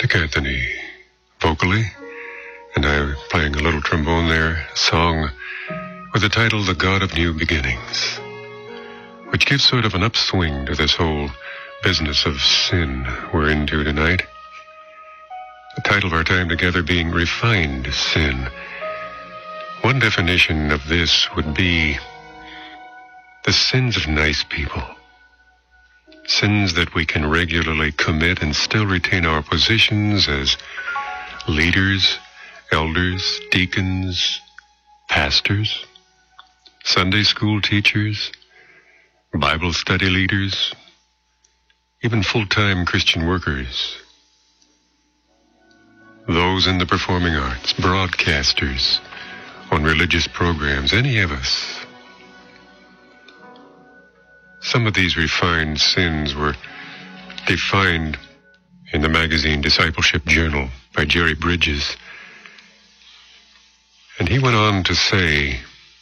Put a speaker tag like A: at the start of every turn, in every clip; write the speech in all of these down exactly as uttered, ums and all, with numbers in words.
A: Dick Anthony, vocally, and I playing a little trombone there, a song with the title The God of New Beginnings, which gives sort of an upswing to this whole business of sin we're into tonight. The title of our time together being Refined Sin. One definition of this would be the sins of nice people. Sins that we can regularly commit and still retain our positions as leaders, elders, deacons, pastors, Sunday school teachers, Bible study leaders, even full-time Christian workers, those in the performing arts, broadcasters, on religious programs, any of us. Some of these refined sins were defined in the magazine Discipleship Journal by Jerry Bridges. And he went on to say,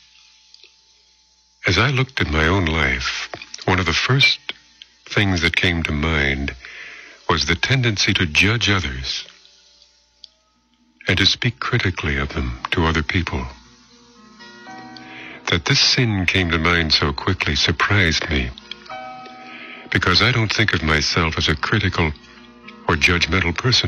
A: as I looked at my own life, one of the first things that came to mind was the tendency to judge others and to speak critically of them to other people. That this sin came to mind so quickly surprised me, because I don't think of myself as a critical or judgmental person.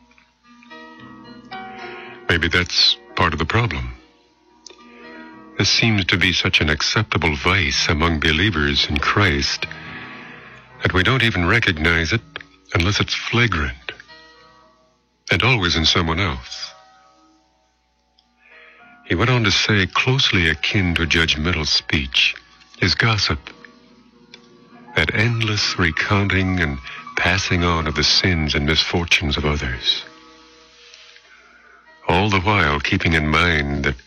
A: Maybe that's part of the problem. This seems to be such an acceptable vice among believers in Christ that we don't even recognize it unless it's flagrant, and always in someone else. He went on to say, closely akin to judgmental speech is gossip, that endless recounting and passing on of the sins and misfortunes of others, all the while keeping in mind that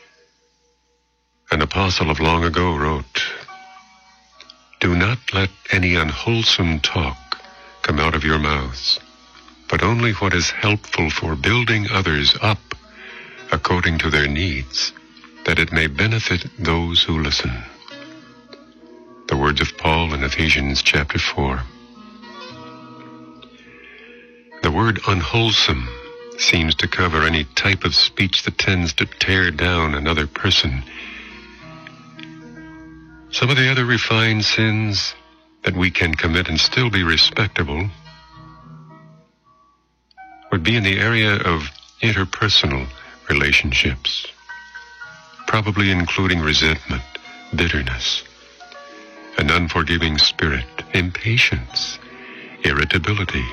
A: an apostle of long ago wrote, "Do not let any unwholesome talk come out of your mouths, but only what is helpful for building others up according to their needs, that it may benefit those who listen." The words of Paul in Ephesians chapter four. The word unwholesome seems to cover any type of speech that tends to tear down another person. Some of the other refined sins that we can commit and still be respectable would be in the area of interpersonal relationships, probably including resentment, bitterness, an unforgiving spirit, impatience, irritability.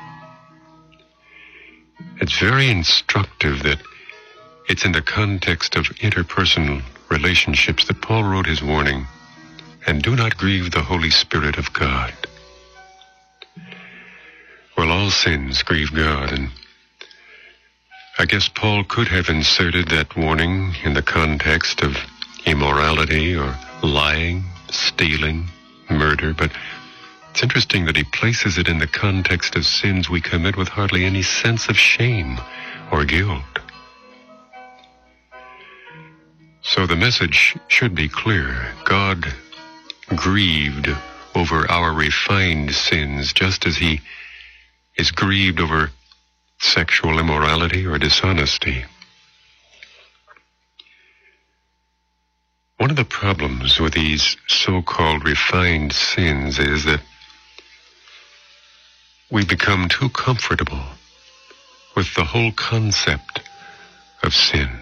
A: It's very instructive that it's in the context of interpersonal relationships that Paul wrote his warning, "And do not grieve the Holy Spirit of God." Well, all sins grieve God, and I guess Paul could have inserted that warning in the context of immorality or lying, stealing, murder, but it's interesting that he places it in the context of sins we commit with hardly any sense of shame or guilt. So the message should be clear. God grieved over our refined sins just as he is grieved over sexual immorality or dishonesty. One of the problems with these so-called refined sins is that we become too comfortable with the whole concept of sin.